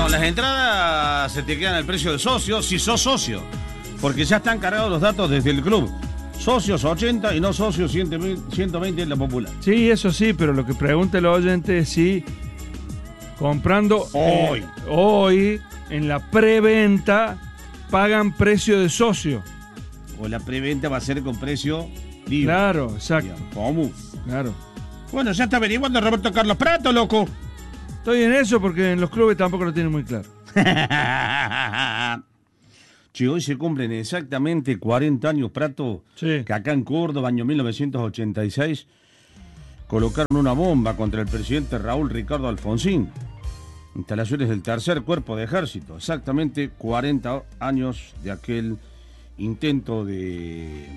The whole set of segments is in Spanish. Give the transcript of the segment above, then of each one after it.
No, las entradas se te quedan al precio de socio si sos socio. Porque ya están cargados los datos desde el club. Socios 80 y no socios 120 en la popular. Sí, eso sí, pero lo que pregunta el oyente es si comprando hoy en la preventa pagan precio de socio. O la preventa va a ser con precio libre. Claro, exacto. Digamos, ¿cómo? Claro. Bueno, ya está averiguando Roberto Carlos Prato, loco. Estoy en eso porque en los clubes tampoco lo tienen muy claro. Che, hoy se cumplen exactamente 40 años, Prato, Sí. que acá en Córdoba, año 1986, colocaron una bomba contra el presidente Raúl Ricardo Alfonsín. Instalaciones del tercer cuerpo de ejército. Exactamente 40 años de aquel intento de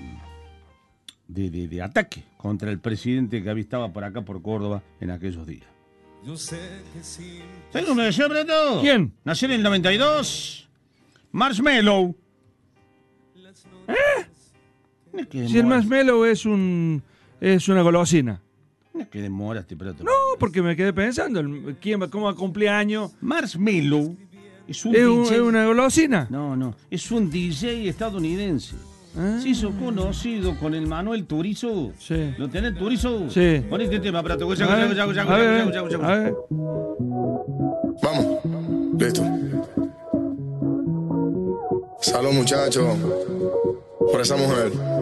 ataque contra el presidente que avistaba por acá, por Córdoba, en aquellos días. ¿Sabes cómo nació, Prato? ¿Quién? Nació en el 92. Marshmello. Si el marshmallow es una golosina. No es que demoraste, Prato. No, porque me quedé pensando, ¿cómo va a cumplir años? Marshmello es un ¿Es DJ. una golosina? No, es un DJ estadounidense. Se hizo conocido con el Manuel Turizo. Sí. ¿Lo tenés, Turizo? Sí. Pon este tema, Prato. A ver. Vamos, listo. Salud, muchachos, por esa mujer.